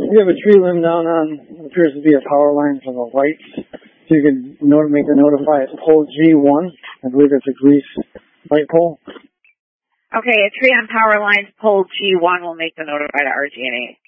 We have a tree limb down on what appears to be a power line for the lights. So you can make the notify at pole G1. I believe it's a grease light pole. Okay, a tree on power lines, pole G1 will make the notify to RG&E.